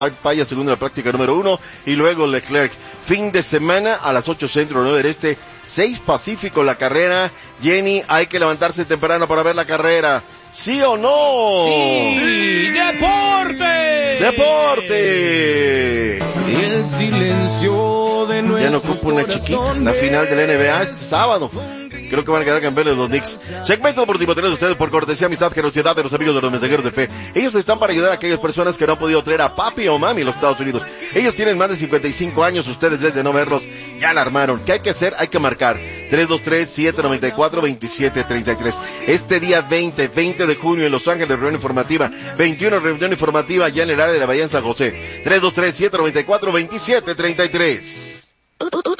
Paya, segundo en la práctica número 1, y luego Leclerc. Fin de semana a las 8 centro, 9 del este, 6 pacífico la carrera. Jenny, hay que levantarse temprano para ver la carrera. ¿Sí o no? ¡Sí! ¡Deporte! ¡Deporte! El silencio de nuestro Ya no ocupa una chiquita. La final de la NBA es sábado. Creo que van a quedar campeones los Knicks. Segmento deportivo traído de ustedes por cortesía, amistad, generosidad de los amigos de los mensajeros de fe. Ellos están para ayudar a aquellas personas que no han podido traer a papi o mami a los Estados Unidos. Ellos tienen más de 55 años, ustedes desde no verlos ya la armaron. ¿Qué hay que hacer? Hay que marcar 323-794-2733. Este día 20 de junio en Los Ángeles, reunión informativa. 21, reunión informativa ya en el área de la Bahía en San José. 323-794-2733.